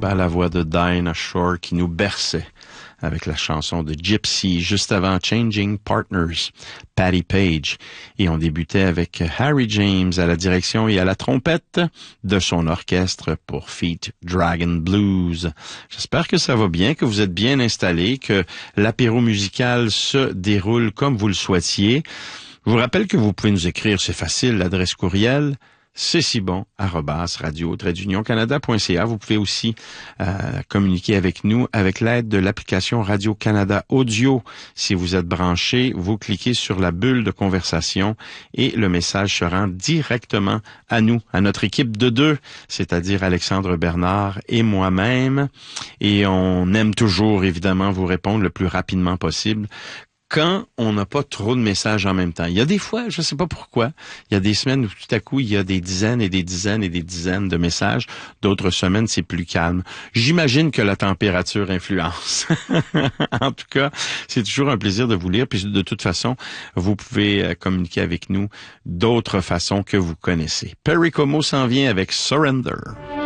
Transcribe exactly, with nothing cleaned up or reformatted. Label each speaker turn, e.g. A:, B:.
A: Ben, la voix de Dinah Shore qui nous berçait avec la chanson de Gypsy, juste avant Changing Partners, Patti Page. Et on débutait avec Harry James à la direction et à la trompette de son orchestre pour Feet Dragon Blues. J'espère que ça va bien, que vous êtes bien installés, que l'apéro musical se déroule comme vous le souhaitiez. Je vous rappelle que vous pouvez nous écrire, c'est facile, l'adresse courriel, c'est si bon, arrobas, radio, trait d'union, canada point c a. Vous pouvez aussi euh, communiquer avec nous avec l'aide de l'application Radio-Canada Audio. Si vous êtes branché, vous cliquez sur la bulle de conversation et le message se rend directement à nous, à notre équipe de deux, c'est-à-dire Alexandre Bernard et moi-même. Et on aime toujours, évidemment, vous répondre le plus rapidement possible quand on n'a pas trop de messages en même temps. Il y a des fois, je ne sais pas pourquoi, il y a des semaines où tout à coup, il y a des dizaines et des dizaines et des dizaines de messages. D'autres semaines, c'est plus calme. J'imagine que la température influence. En tout cas, c'est toujours un plaisir de vous lire. Puis de toute façon, vous pouvez communiquer avec nous d'autres façons que vous connaissez. Perry Como s'en vient avec Surrender.